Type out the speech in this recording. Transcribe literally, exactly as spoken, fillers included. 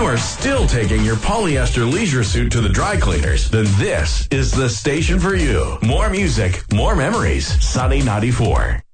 are still taking your polyester leisure suit to the dry cleaners, then this is the station for you. More music, more memories. Sunny ninety-four.